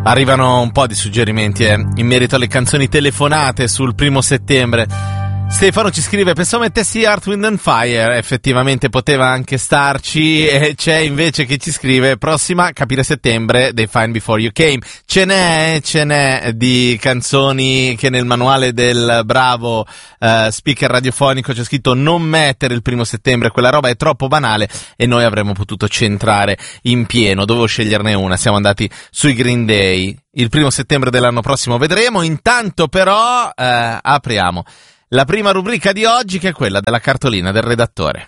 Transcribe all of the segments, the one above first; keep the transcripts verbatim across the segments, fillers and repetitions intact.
Arrivano un po' di suggerimenti eh, in merito alle canzoni telefonate sul primo settembre. Stefano ci scrive: pensavo mettessi Earth, Wind and Fire, effettivamente poteva anche starci. E c'è invece chi ci scrive: prossima, capire settembre, dei Fine Before You Came. Ce n'è, ce n'è di canzoni che nel manuale del bravo uh, speaker radiofonico c'è scritto non mettere il primo settembre, quella roba è troppo banale, e noi avremmo potuto centrare in pieno. Dovevo sceglierne una, siamo andati sui Green Day. Il primo settembre dell'anno prossimo vedremo. Intanto però uh, apriamo la prima rubrica di oggi, che è quella della cartolina del redattore.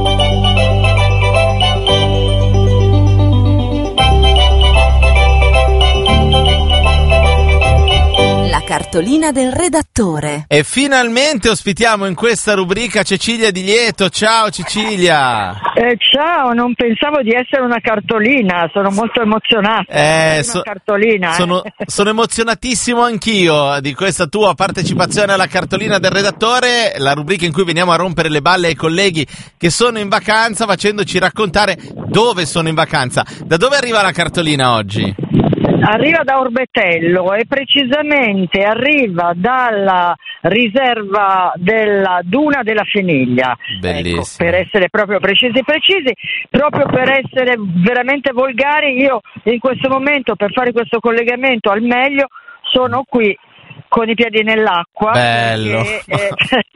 La cartolina del redattore. E finalmente ospitiamo in questa rubrica Cecilia Di Lieto. Ciao Cecilia. Eh, ciao, non pensavo di essere una cartolina, sono molto emozionata. Eh, so, cartolina, sono, eh. sono emozionatissimo anch'io di questa tua partecipazione alla cartolina del redattore, la rubrica in cui veniamo a rompere le balle ai colleghi che sono in vacanza, facendoci raccontare dove sono in vacanza. Da dove arriva la cartolina oggi? Arriva da Orbetello e precisamente arriva dalla riserva della Duna della Feniglia. Bellissimo. Ecco, per essere proprio precisi precisi, proprio per essere veramente volgari, io in questo momento, per fare questo collegamento al meglio, sono qui con i piedi nell'acqua. Bello. Perché,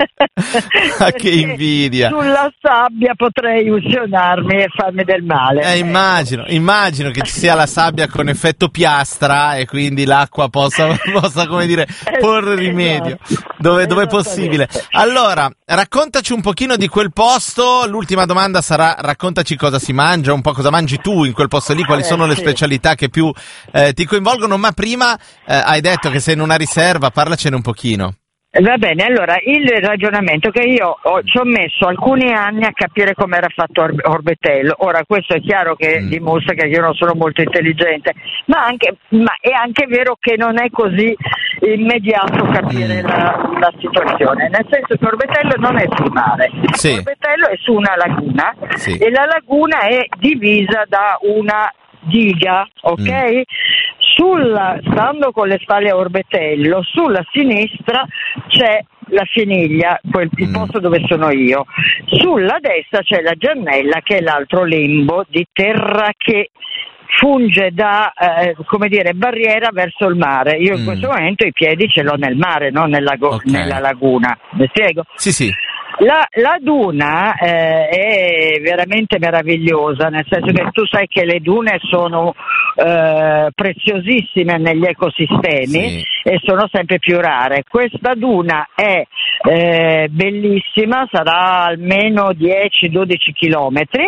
eh, che invidia. Sulla sabbia potrei ustionarmi e farmi del male. Eh, immagino, immagino che ci sia la sabbia con effetto piastra e quindi l'acqua possa, possa come dire, porre rimedio dove, dove è possibile. Allora, raccontaci un pochino di quel posto. L'ultima domanda sarà: raccontaci cosa si mangia, un po' cosa mangi tu in quel posto lì, quali sono le specialità che più eh, ti coinvolgono, ma prima eh, hai detto che sei in una riserva, parlacene un pochino. Va bene, allora il ragionamento che io ho, ci ho messo alcuni anni a capire come era fatto Or- Orbetello. Ora, questo è chiaro che mm. dimostra che io non sono molto intelligente, ma, anche, ma è anche vero che non è così immediato capire mm. la, la situazione, nel senso che Orbetello non è sul mare, sì. Orbetello è su una laguna, sì. e la laguna è divisa da una diga, ok? Mm. Sulla, stando con le spalle a Orbetello, sulla sinistra c'è la Feniglia, quel, il mm. posto dove sono io. Sulla destra c'è la Giannella, che è l'altro lembo di terra che funge da, eh, come dire, barriera verso il mare. Io in mm. questo momento i piedi ce l'ho nel mare, non nella, go- okay. nella laguna. Mi spiego? Sì, sì. La, la duna eh, è veramente meravigliosa, nel senso che tu sai che le dune sono eh, preziosissime negli ecosistemi, sì. e sono sempre più rare. Questa duna è eh, bellissima, sarà almeno dieci dodici chilometri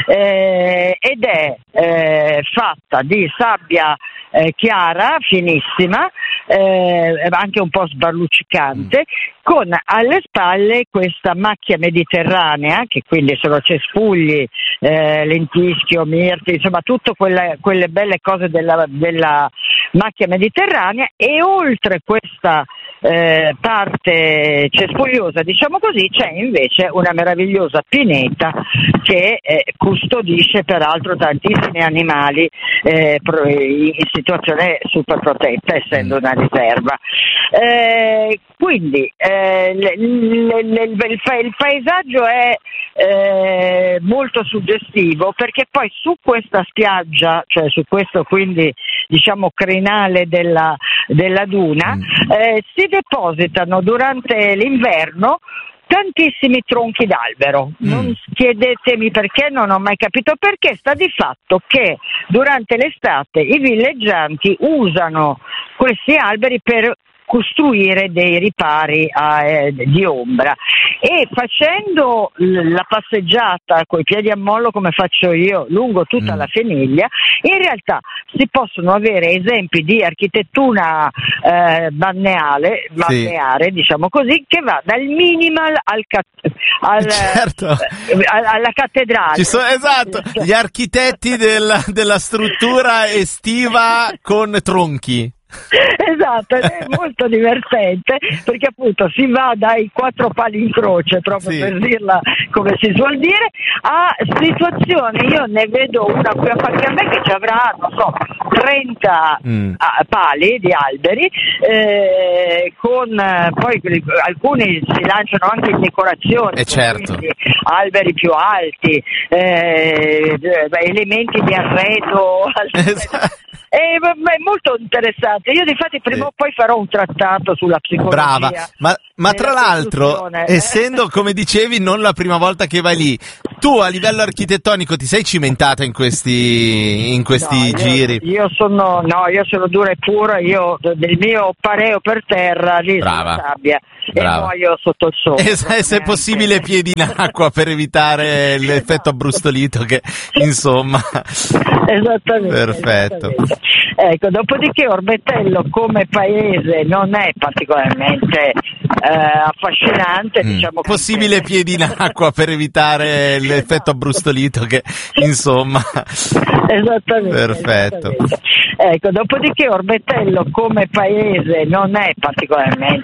eh, ed è eh, fatta di sabbia eh, chiara, finissima, eh, anche un po' sbarluccicante, mm. con alle spalle questa macchia mediterranea, che quindi sono cespugli, eh, lentischio, mirti, insomma tutte quelle, quelle belle cose della, della macchia mediterranea, e oltre questa eh, parte cespugliosa, diciamo così, c'è invece una meravigliosa pineta che eh, custodisce peraltro tantissimi animali eh, in situazione super protetta, essendo una riserva. Eh, quindi eh, le, le, le, il, il paesaggio è eh, molto suggestivo, perché poi su questa spiaggia, cioè su questo quindi diciamo crinale della, della duna, eh, si depositano durante l'inverno tantissimi tronchi d'albero. Mm. Non chiedetemi perché, non ho mai capito perché. Sta di fatto che durante l'estate i villeggianti usano questi alberi per costruire dei ripari eh, di ombra, e facendo l- la passeggiata coi piedi a mollo come faccio io lungo tutta mm. la Feniglia, in realtà si possono avere esempi di architettura eh, balneare, balneare sì. diciamo così, che va dal minimal al, cat- al certo. eh, alla cattedrale. Ci sono, esatto, gli architetti della, della struttura estiva con tronchi. Esatto, ed è molto divertente perché appunto si va dai quattro pali in croce, proprio sì. per dirla come si suol dire, a situazioni, io ne vedo una qui a fianco a me che ci avrà, non so, trenta mm. pali di alberi, eh, con poi alcuni si lanciano anche in decorazione, eh certo. alberi più alti, eh, elementi di arredo, esatto. È molto interessante. Io difatti prima o poi farò un trattato sulla psicologia. Brava, ma, ma tra l'altro, essendo come dicevi non la prima volta che vai lì, tu a livello architettonico ti sei cimentata in questi, in questi no, giri? Io, io sono no, io sono dura e pura, io del mio pareo per terra lì sulla sabbia. Brava. E muoio sotto il sole. E se, se possibile piedi in acqua per evitare l'effetto abbrustolito che insomma. Esattamente. Perfetto. Esattamente. Ecco, dopodiché Orbetello come paese non è particolarmente eh, affascinante, mm. diciamo. Possibile piedi in acqua per evitare l'effetto abbrustolito che insomma. Esattamente. Perfetto. Esattamente. Ecco, dopodiché Orbetello come paese non è particolarmente